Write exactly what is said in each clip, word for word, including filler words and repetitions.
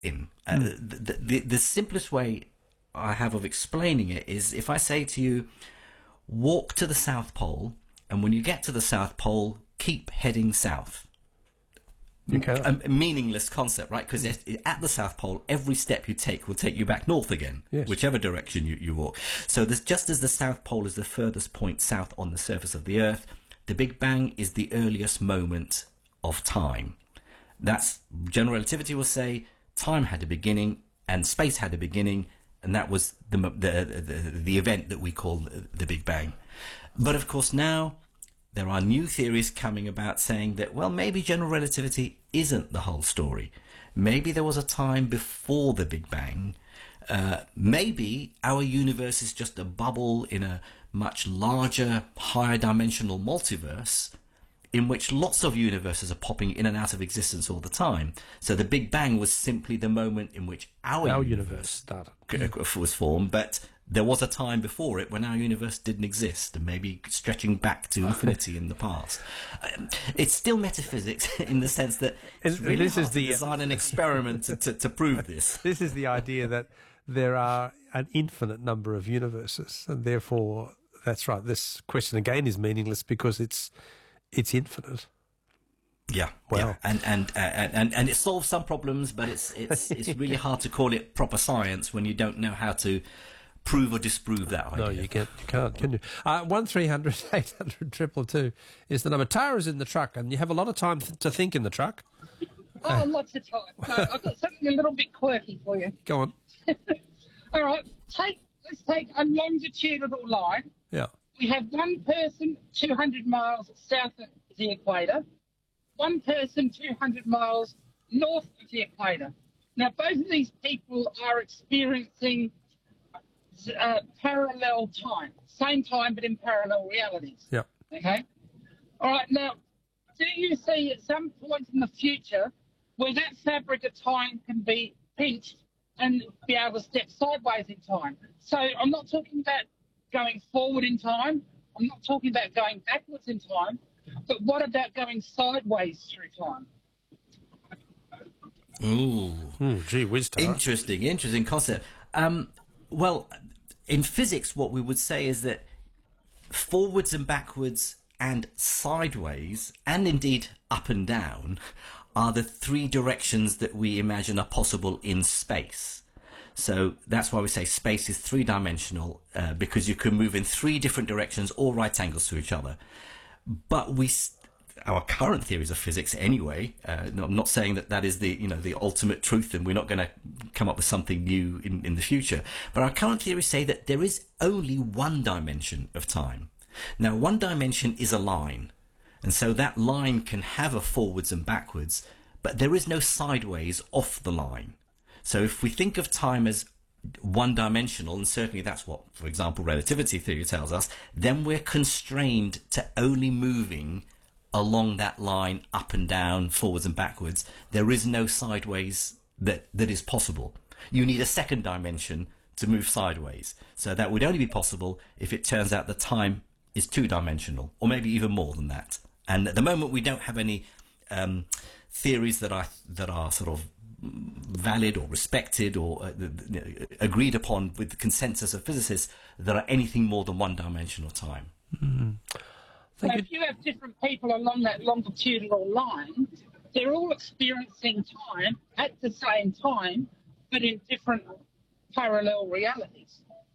in. Uh, the, the, the simplest way I have of explaining it is if I say to you, walk to the South Pole, and when you get to the South Pole, keep heading south. Okay. A, a meaningless concept, right? Because at the South Pole, every step you take will take you back north again, yes. whichever direction you, you walk. So there's, just as the South Pole is the furthest point south on the surface of the Earth, the Big Bang is the earliest moment of time. That's general relativity will say time had a beginning and space had a beginning, and that was the the the, the event that we call the, the Big Bang. But of course now there are new theories coming about saying that, well, maybe general relativity isn't the whole story. Maybe there was a time before the Big Bang. Uh, maybe our universe is just a bubble in a much larger, higher dimensional multiverse in which lots of universes are popping in and out of existence all the time. So the Big Bang was simply the moment in which our, our universe, universe started. was formed, but there was a time before it when our universe didn't exist, and maybe stretching back to infinity in the past. Um, it's still metaphysics in the sense that it's and really this hard is the, to design an experiment to, to, to prove this. This is the idea that there are an infinite number of universes, and therefore, that's right, this question again is meaningless because it's it's infinite. Yeah, wow. yeah. And, and, uh, and, and it solves some problems, but it's, it's, it's really hard to call it proper science when you don't know how to prove or disprove that idea. No, you can't, you can't, can you? Uh, one three hundred eight hundred two two two is the number. Tara's in the truck, and you have a lot of time th- to think in the truck. Oh, lots of time. So I've got something a little bit quirky for you. Go on. All right, take let's take a longitudinal line. Yeah. We have one person two hundred miles south of the equator, one person two hundred miles north of the equator. Now, both of these people are experiencing uh, parallel time, same time but in parallel realities. Yeah. Okay? All right, now, do you see at some point in the future where that fabric of time can be pinched and be able to step sideways in time? So I'm not talking about going forward in time. I'm not talking about going backwards in time. But what about going sideways through time? Ooh. Mm, gee whiz, Tara. Interesting, interesting concept. Um, well, in physics, what we would say is that forwards and backwards and sideways, and indeed up and down, are the three directions that we imagine are possible in space. So that's why we say space is three-dimensional, uh, because you can move in three different directions, all right angles to each other. But we, our current theories of physics, anyway. Uh, no, I'm not saying that that is the you know the ultimate truth, and we're not going to come up with something new in, in the future. But our current theories say that there is only one dimension of time. Now, one dimension is a line, and so that line can have a forwards and backwards, but there is no sideways off the line. So if we think of time as one-dimensional, and certainly that's what, for example, relativity theory tells us, then we're constrained to only moving along that line up and down, forwards and backwards. There is no sideways that, that is possible. You need a second dimension to move sideways. So that would only be possible if it turns out that time is two-dimensional, or maybe even more than that. And at the moment, we don't have any um, theories that are that are sort of valid or respected or uh, agreed upon with the consensus of physicists that are anything more than one-dimensional time. Mm-hmm. So if you have different people along that longitudinal line, they're all experiencing time at the same time, but in different parallel realities.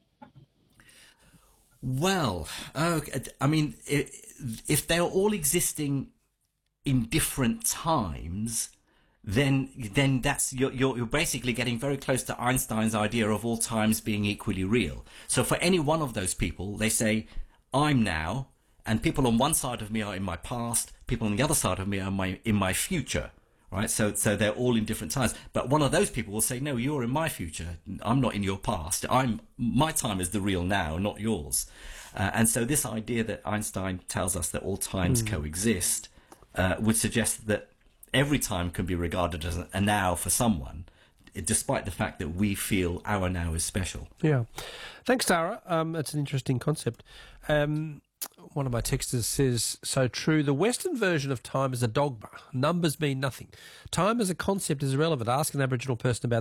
Well, okay, I mean, if they're all existing in different times, then then that's you're, you're you're basically getting very close to Einstein's idea of all times being equally real. So for any one of those people, they say, I'm now, and people on one side of me are in my past, people on the other side of me are my in my future, right? So so they're all in different times. But one of those people will say, no, you're in my future. I'm not in your past. I'm my time is the real now, not yours. Uh, and so this idea that Einstein tells us that all times mm. coexist uh, would suggest that every time can be regarded as a now for someone, despite the fact that we feel our now is special. Yeah. Thanks, Tara. Um, that's an interesting concept. Um, one of my texters says, so true, the Western version of time is a dogma. Numbers mean nothing. Time as a concept is irrelevant. Ask an Aboriginal person about